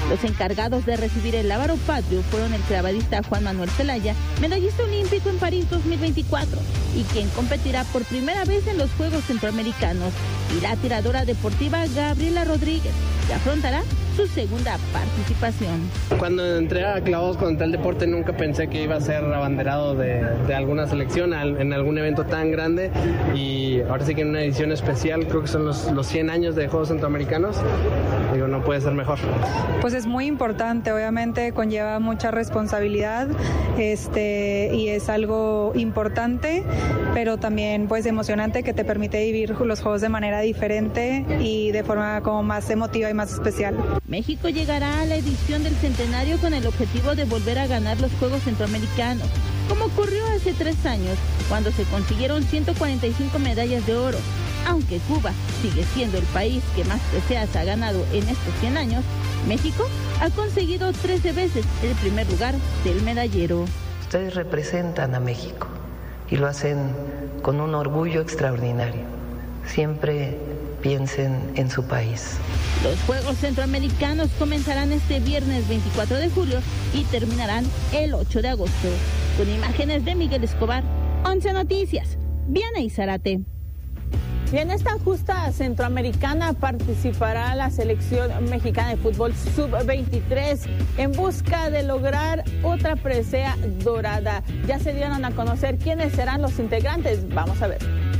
Los encargados de recibir el lábaro patrio fueron el clavadista Juan Manuel Zelaya, medallista olímpico en París 2024, y quien competirá por primera vez en los Juegos Centroamericanos, y la tiradora deportiva Gabriela Rodríguez, que afrontará su segunda participación. Cuando entré a clavados con tal deporte nunca pensé que iba a ser abanderado de alguna selección en algún evento tan grande, y ahora sí que en una edición especial, creo que son los 100 años de Juegos Centroamericanos, digo, no puede ser mejor. Pues es muy importante, obviamente conlleva mucha responsabilidad, y es algo importante, pero también pues emocionante, que te permite vivir los Juegos de manera diferente y de forma como más emotiva y más especial. México llegará a la edición del centenario con el objetivo de volver a ganar los Juegos Centroamericanos, como ocurrió hace 3 años, cuando se consiguieron 145 medallas de oro. Aunque Cuba sigue siendo el país que más preseas ha ganado en estos 100 años, México ha conseguido 13 veces el primer lugar del medallero. Ustedes representan a México y lo hacen con un orgullo extraordinario. Siempre piensen en su país. Los Juegos Centroamericanos comenzarán este viernes 24 de julio y terminarán el 8 de agosto. Con imágenes de Miguel Escobar, 11 Noticias, Vianey Zárate. Y en esta justa centroamericana participará la selección mexicana de fútbol sub-23 en busca de lograr otra presea dorada. Ya se dieron a conocer quiénes serán los integrantes. Vamos a ver.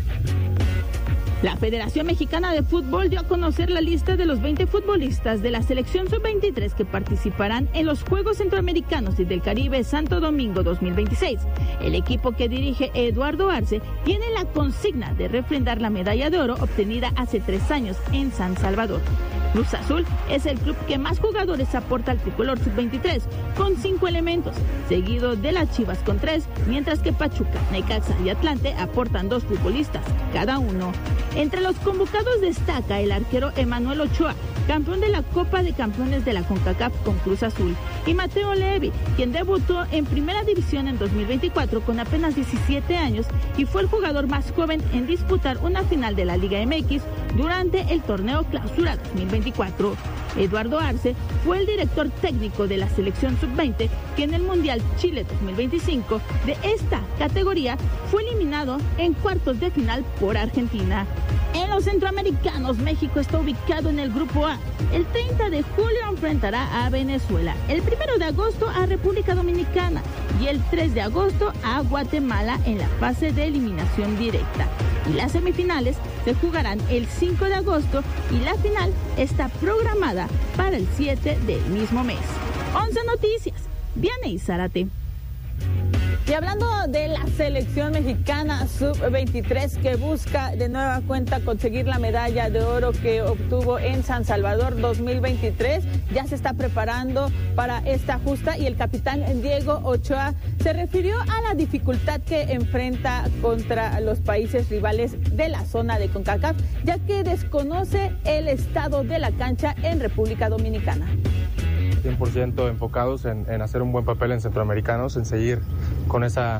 La Federación Mexicana de Fútbol dio a conocer la lista de los 20 futbolistas de la selección sub-23 que participarán en los Juegos Centroamericanos y del Caribe Santo Domingo 2026. El equipo que dirige Eduardo Arce tiene la consigna de refrendar la medalla de oro obtenida hace 3 años en San Salvador. Cruz Azul es el club que más jugadores aporta al tricolor sub-23, con 5 elementos, seguido de las Chivas con 3, mientras que Pachuca, Necaxa y Atlante aportan 2 futbolistas cada uno. Entre los convocados destaca el arquero Emanuel Ochoa, campeón de la Copa de Campeones de la CONCACAF con Cruz Azul, y Mateo Levi, quien debutó en Primera División en 2024 con apenas 17 años y fue el jugador más joven en disputar una final de la Liga MX durante el torneo Clausura 2024. Eduardo Arce fue el director técnico de la selección sub-20 que en el Mundial Chile 2025 de esta categoría fue eliminado en cuartos de final por Argentina. En los centroamericanos, México está ubicado en el Grupo A. El 30 de julio enfrentará a Venezuela, el 1 de agosto a República Dominicana y el 3 de agosto a Guatemala en la fase de eliminación directa. Y las semifinales se jugarán el 5 de agosto y la final está programada para el 7 del mismo mes. 11 Noticias, Vianey Zárate. Y hablando de la selección mexicana sub-23 que busca de nueva cuenta conseguir la medalla de oro que obtuvo en San Salvador 2023, ya se está preparando para esta justa y el capitán Diego Ochoa se refirió a la dificultad que enfrenta contra los países rivales de la zona de CONCACAF, ya que desconoce el estado de la cancha en República Dominicana. 100% enfocados en hacer un buen papel en Centroamericanos, en seguir con esa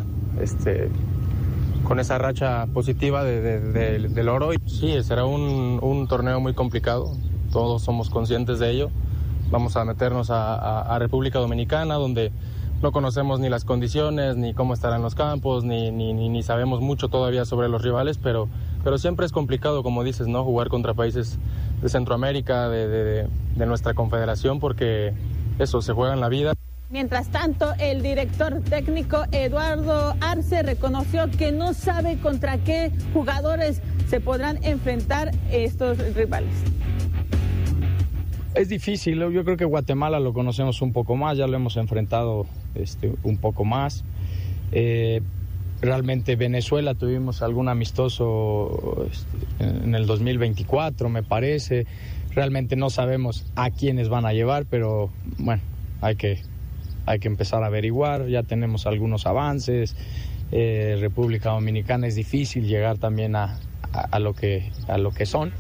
racha positiva del oro. Sí, será un torneo muy complicado, todos somos conscientes de ello. Vamos a meternos a República Dominicana, donde no conocemos ni las condiciones, ni cómo estarán los campos, ni sabemos mucho todavía sobre los rivales, pero siempre es complicado, como dices, ¿no? Jugar contra países de Centroamérica, de nuestra confederación, porque eso, se juega en la vida. Mientras tanto, el director técnico Eduardo Arce reconoció que no sabe contra qué jugadores se podrán enfrentar estos rivales. Es difícil, yo creo que Guatemala lo conocemos un poco más, ya lo hemos enfrentado un poco más. Realmente Venezuela tuvimos algún amistoso en el 2024, me parece. Realmente no sabemos a quiénes van a llevar, pero bueno, hay que empezar a averiguar. Ya tenemos algunos avances. República Dominicana es difícil llegar también a lo que son.